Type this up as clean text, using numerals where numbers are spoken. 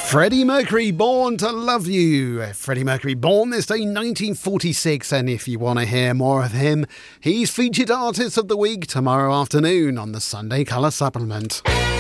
Freddie Mercury, Born to Love You. Freddie Mercury, born this day 1946, and if you want to hear more of him, he's featured Artist of the Week tomorrow afternoon on the Sunday Colour Supplement.